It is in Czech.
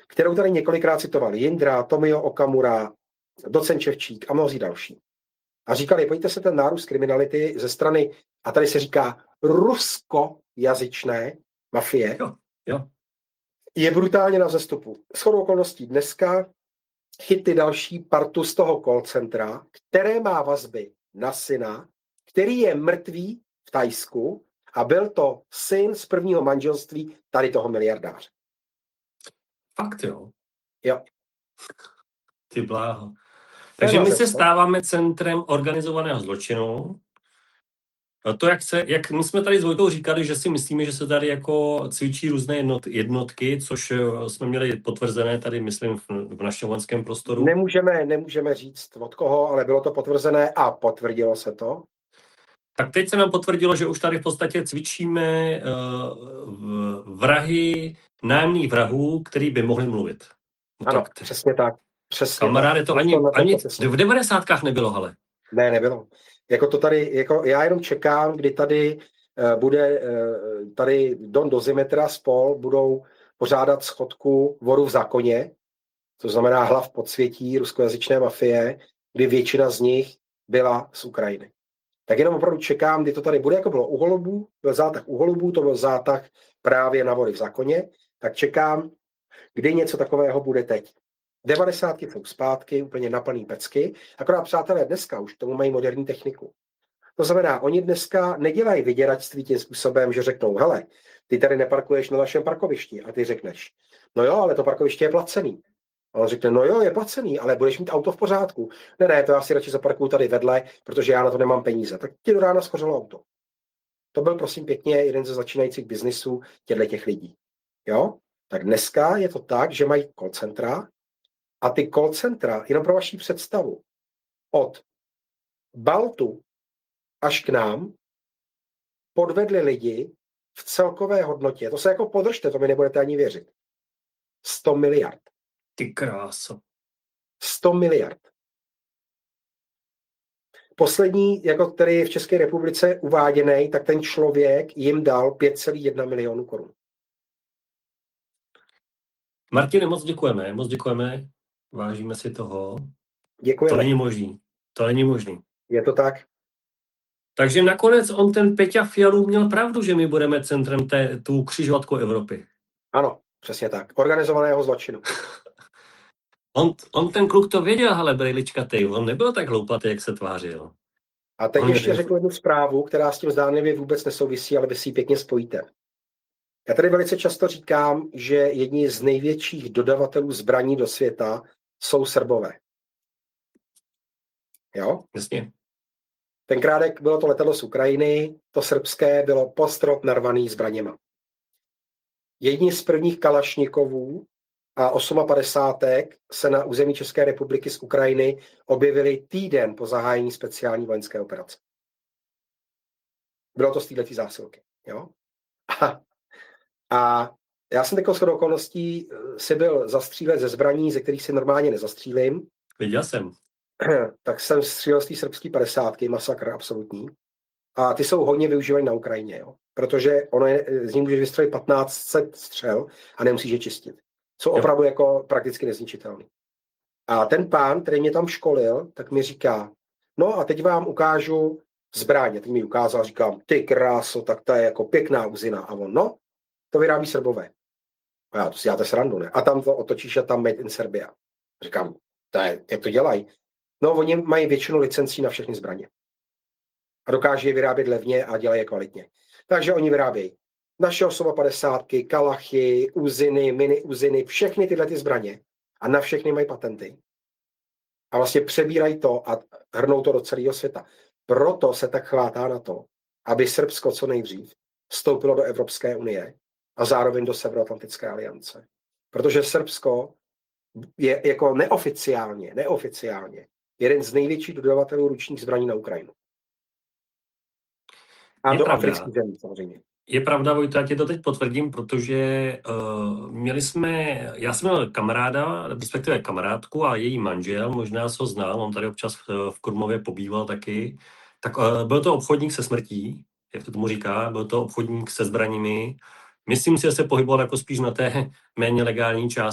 kterou tady několikrát citoval Jindra, Tomio Okamura, docent Ševčík a mnozí další. A říkali, pojďte se ten nárůst kriminality ze strany, a tady se říká ruskojazyčné mafie, Jo. je brutálně na vzestupu. Shodou okolností dneska chytli další partu z toho call centra, které má vazby na syna, který je mrtvý v Thajsku a byl to syn z prvního manželství tady toho miliardáře. Fakt jo? Jo. Ty bláho. Takže my se stáváme centrem organizovaného zločinu. To, jak my jsme tady s Vojtou říkali, že si myslíme, že se tady jako cvičí různé jednotky, což jsme měli potvrzené tady, myslím, v našem vojenském prostoru. Nemůžeme říct od koho, ale bylo to potvrzené a potvrdilo se to. Tak teď se nám potvrdilo, že už tady v podstatě cvičíme vrahy, nájemných vrahů, který by mohli mluvit. No, ano, přesně tak. Kamaráde, to ani v 90. nebylo, ale. Ne, nebylo. Jako to tady, jako já jenom čekám, kdy tady bude tady Don Dozimetra spol budou pořádat schodku Voru v zákoně, to znamená hlav podsvětí ruskojazyčné mafie, kdy většina z nich byla z Ukrajiny. Tak jenom opravdu čekám, kdy to tady bude, jako bylo u Holubů, byl zátah u Holubů, to byl zátah právě na Vory v zákoně, tak čekám, kdy něco takového bude teď. 90. jsou zpátky, úplně naplný pecky, akorát přátelé dneska už k tomu mají moderní techniku. To znamená, oni dneska nedělají vyděračství tím způsobem, že řeknou, hele, ty tady neparkuješ na našem parkovišti a ty řekneš, no jo, ale to parkoviště je placený. A on řekne, no jo, je placený, ale budeš mít auto v pořádku. Ne, to já si radši zaparkuju tady vedle, protože já na to nemám peníze. Tak ti do rána schořelo auto. To byl prosím pěkně jeden ze začínajících biznisů těch lidí. Jo? Tak dneska je to tak, že mají call centra a ty call centra, jenom pro vaši představu, od Baltu až k nám podvedli lidi v celkové hodnotě, to se jako podržte, to mi nebudete ani věřit, 100 miliard. Ty kráso. 100 miliard. Poslední, jako který je v České republice uváděný, tak ten člověk jim dal 5,1 milionu korun. Martine, moc děkujeme. Vážíme si toho. Děkujeme. To není možný. Je to tak. Takže nakonec on ten Peťa Fialů měl pravdu, že my budeme centrem tu křižovatku Evropy. Ano, přesně tak. Organizovaného zločinu. On ten kluk to věděl, ale brejličkatej, on nebyl tak hloupatý, jak se tvářil. A teď ještě řeknu jednu zprávu, která s tím zdánlivě vůbec nesouvisí, ale vy si ji pěkně spojíte. Já tady velice často říkám, že jedni z největších dodavatelů zbraní do světa jsou Srbové. Jo? Jasně. Tenkrát, jak bylo to letadlo z Ukrajiny, to srbské bylo postrop narvaný zbraněma. Jedni z prvních Kalašnikovů a 58 se na území České republiky z Ukrajiny objevili týden po zahájení speciální vojenské operace. Bylo to z této zásilky. Jo? A já jsem teď shodou okolností si byl zastřílet ze zbraní, ze kterých si normálně nezastřílím. Viděl jsem. Tak jsem střílel z té srbské 50, masakr absolutní. A ty jsou hodně využívají na Ukrajině, jo? Protože z ní může vystřelit 1500 střel a nemusíš je čistit. Jsou opravdu jako prakticky nezničitelný. A ten pán, který mě tam školil, tak mi říká, no a teď vám ukážu zbraně. Teď mi ukázal, říkám, ty kráso, tak to je jako pěkná uzina. A on, no, to vyrábí Srbové. A já to si děláte srandu, ne? A tam to otočíš a tam made in Serbia. Říkám, jak to dělají? No, oni mají většinu licencí na všechny zbraně. A dokáží je vyrábět levně a dělají je kvalitně. Takže oni vyrábějí naše 58, kalachy, uziny, mini uziny, všechny tyhle ty zbraně. A na všechny mají patenty. A vlastně přebírají to a hrnou to do celého světa. Proto se tak chvátá na to, aby Srbsko co nejdřív vstoupilo do Evropské unie a zároveň do Severoatlantické aliance. Protože Srbsko je jako neoficiálně jeden z největších dodavatelů ručních zbraní na Ukrajinu. A do afrických zemí samozřejmě. Je pravda, Vojta, já ti to teď potvrdím, protože já jsem měl kamaráda, respektive kamarádku a její manžel, možná ho znal, on tady občas v Krumlově pobýval taky, tak byl to obchodník se smrtí, jak to tomu říká, byl to obchodník se zbraněmi. Myslím si, že se pohyboval jako spíš na té méně legální části.